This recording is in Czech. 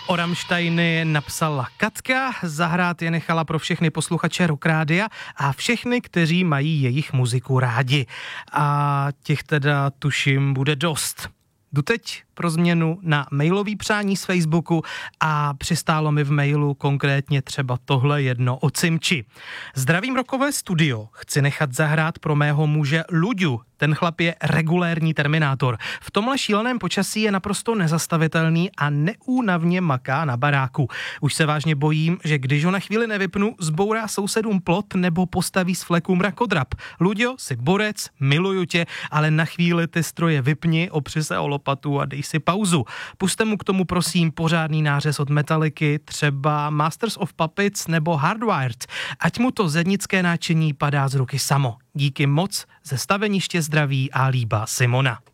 O Rammsteiny napsala Katka, zahrát je nechala pro všechny posluchače Rock Rádia a všechny, kteří mají jejich muziku rádi. A těch teda tuším bude dost. Jdu teď pro změnu na mailový přání z Facebooku a přistálo mi v mailu konkrétně třeba tohle jedno od Simči. Zdravím rockové studio, chci nechat zahrát pro mého muže Luďu. Ten chlap je regulérní terminátor. V tomhle šíleném počasí je naprosto nezastavitelný a neúnavně maká na baráku. Už se vážně bojím, že když ho na chvíli nevypnu, zbourá sousedům plot nebo postaví z fleku mrakodrap. Luďo, jsi borec, miluju tě, ale na chvíli ty stroje vypni, opři se o lopatu a dej si pauzu. Puste mu k tomu prosím pořádný nářez od Metalliky, třeba Masters of Puppets nebo Hardwired. Ať mu to zednické náčiní padá z ruky samo. Díky moc, ze staveniště zdraví a líba Simona.